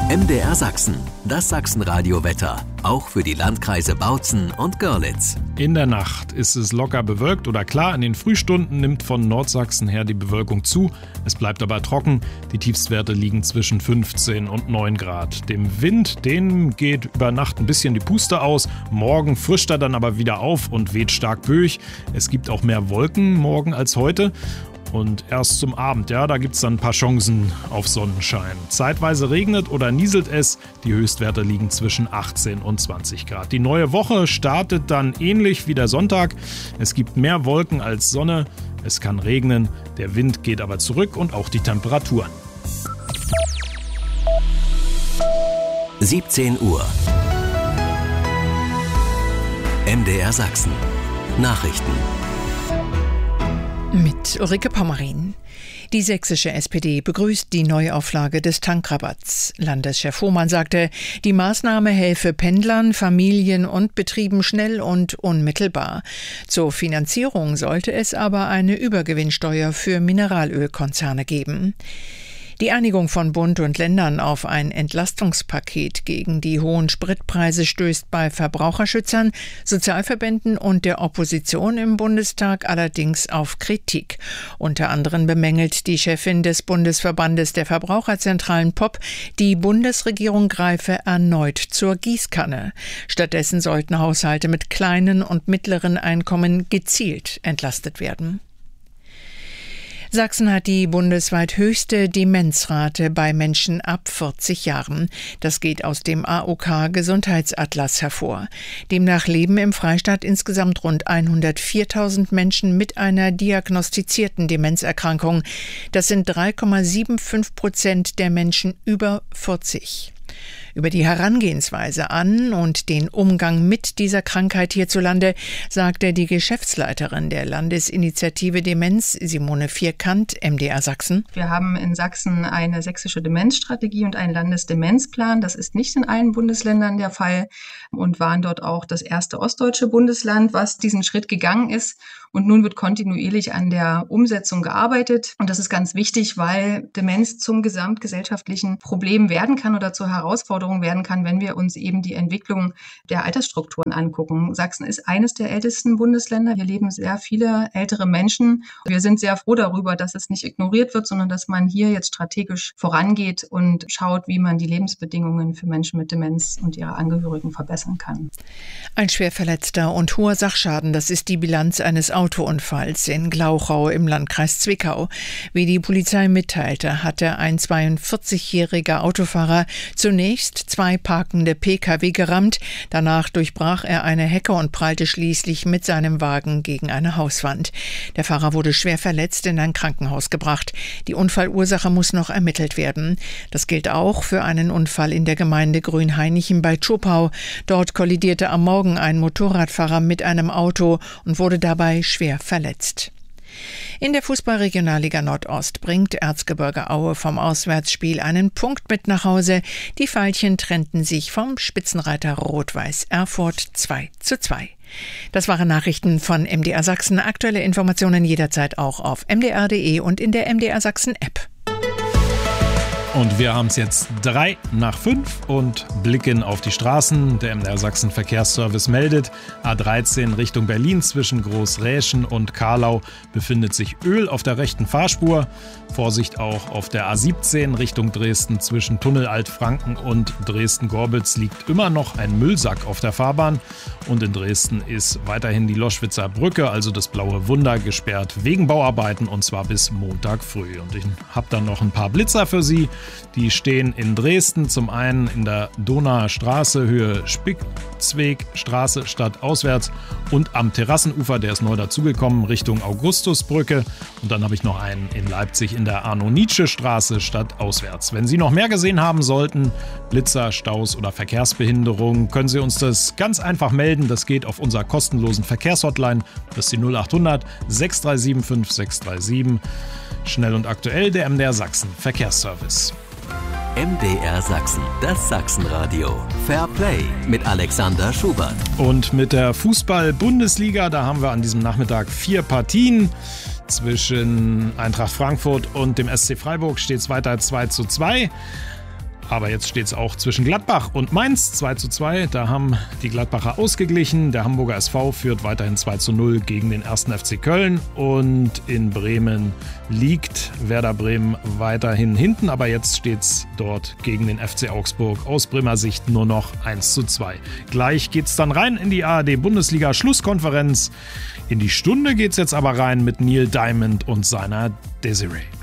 MDR Sachsen, das Sachsenradio-Wetter, auch für die Landkreise Bautzen und Görlitz. In der Nacht ist es locker bewölkt oder klar. In den Frühstunden nimmt von Nordsachsen her die Bewölkung zu. Es bleibt aber trocken. Die Tiefstwerte liegen zwischen 15 und 9 Grad. Dem Wind, den geht über Nacht ein bisschen die Puste aus. Morgen frischt er dann aber wieder auf und weht stark böig. Es gibt auch mehr Wolken morgen als heute. Und erst zum Abend, da gibt es dann ein paar Chancen auf Sonnenschein. Zeitweise regnet oder nieselt es. Die Höchstwerte liegen zwischen 18 und 20 Grad. Die neue Woche startet dann ähnlich wie der Sonntag. Es gibt mehr Wolken als Sonne. Es kann regnen. Der Wind geht aber zurück und auch die Temperaturen. 17 Uhr. MDR Sachsen. Nachrichten. Mit Ulrike Pommerin. Die sächsische SPD begrüßt die Neuauflage des Tankrabatts. Landeschef Hohmann sagte, die Maßnahme helfe Pendlern, Familien und Betrieben schnell und unmittelbar. Zur Finanzierung sollte es aber eine Übergewinnsteuer für Mineralölkonzerne geben. Die Einigung von Bund und Ländern auf ein Entlastungspaket gegen die hohen Spritpreise stößt bei Verbraucherschützern, Sozialverbänden und der Opposition im Bundestag allerdings auf Kritik. Unter anderem bemängelt die Chefin des Bundesverbandes der Verbraucherzentralen POP, die Bundesregierung greife erneut zur Gießkanne. Stattdessen sollten Haushalte mit kleinen und mittleren Einkommen gezielt entlastet werden. Sachsen hat die bundesweit höchste Demenzrate bei Menschen ab 40 Jahren. Das geht aus dem AOK-Gesundheitsatlas hervor. Demnach leben im Freistaat insgesamt rund 104.000 Menschen mit einer diagnostizierten Demenzerkrankung. Das sind 3,75% der Menschen über 40. Über die Herangehensweise an und den Umgang mit dieser Krankheit hierzulande sagte die Geschäftsleiterin der Landesinitiative Demenz, Simone Vierkant, MDR Sachsen. Wir haben in Sachsen eine sächsische Demenzstrategie und einen Landesdemenzplan. Das ist nicht in allen Bundesländern der Fall und waren dort auch das erste ostdeutsche Bundesland, was diesen Schritt gegangen ist. Und nun wird kontinuierlich an der Umsetzung gearbeitet. Und das ist ganz wichtig, weil Demenz zum gesamtgesellschaftlichen Problem werden kann oder zur Herausforderung werden kann, wenn wir uns eben die Entwicklung der Altersstrukturen angucken. Sachsen ist eines der ältesten Bundesländer. Hier leben sehr viele ältere Menschen. Wir sind sehr froh darüber, dass es nicht ignoriert wird, sondern dass man hier jetzt strategisch vorangeht und schaut, wie man die Lebensbedingungen für Menschen mit Demenz und ihre Angehörigen verbessern kann. Ein Schwerverletzter und hoher Sachschaden, das ist die Bilanz eines Autounfalls in Glauchau im Landkreis Zwickau. Wie die Polizei mitteilte, hatte ein 42-jähriger Autofahrer zunächst 2 parkende Pkw gerammt. Danach durchbrach er eine Hecke und prallte schließlich mit seinem Wagen gegen eine Hauswand. Der Fahrer wurde schwer verletzt in ein Krankenhaus gebracht. Die Unfallursache muss noch ermittelt werden. Das gilt auch für einen Unfall in der Gemeinde Grünhainichen bei Zschopau. Dort kollidierte am Morgen ein Motorradfahrer mit einem Auto und wurde dabei schwer verletzt. In der Fußball-Regionalliga Nordost bringt Erzgebirge Aue vom Auswärtsspiel einen Punkt mit nach Hause. Die Veilchen trennten sich vom Spitzenreiter Rot-Weiß Erfurt 2:2. Das waren Nachrichten von MDR Sachsen. Aktuelle Informationen jederzeit auch auf mdr.de und in der MDR Sachsen App. Und wir haben es jetzt 3:05 und blicken auf die Straßen. Der MDR Sachsen Verkehrsservice meldet, A13 Richtung Berlin zwischen Großräschen und Karlau befindet sich Öl auf der rechten Fahrspur. Vorsicht auch auf der A17 Richtung Dresden zwischen Tunnel Altfranken und Dresden-Gorbitz liegt immer noch ein Müllsack auf der Fahrbahn. Und in Dresden ist weiterhin die Loschwitzer Brücke, also das Blaue Wunder, gesperrt wegen Bauarbeiten und zwar bis Montag früh. Und ich habe dann noch ein paar Blitzer für Sie. Die stehen in Dresden, zum einen in der Donauer Straße, Höhe Spitzwegstraße stadtauswärts und am Terrassenufer, der ist neu dazugekommen, Richtung Augustusbrücke. Und dann habe ich noch einen in Leipzig in der Arno-Nietzsche-Straße stadtauswärts. Wenn Sie noch mehr gesehen haben sollten, Blitzer, Staus oder Verkehrsbehinderung, können Sie uns das ganz einfach melden. Das geht auf unserer kostenlosen Verkehrshotline. Das ist die 0800 637 5637. Schnell und aktuell der MDR Sachsen Verkehrsservice. MDR Sachsen, das Sachsenradio. Fair Play mit Alexander Schubert. Und mit der Fußball-Bundesliga, da haben wir an diesem Nachmittag 4 Partien. Zwischen Eintracht Frankfurt und dem SC Freiburg steht es weiter 2:2. Aber jetzt steht es auch zwischen Gladbach und Mainz 2:2. Da haben die Gladbacher ausgeglichen. Der Hamburger SV führt weiterhin 2:0 gegen den 1. FC Köln. Und in Bremen liegt Werder Bremen weiterhin hinten. Aber jetzt steht es dort gegen den FC Augsburg aus Bremer Sicht nur noch 1:2. Gleich geht es dann rein in die ARD-Bundesliga-Schlusskonferenz. In die Stunde geht es jetzt aber rein mit Neil Diamond und seiner Desiree.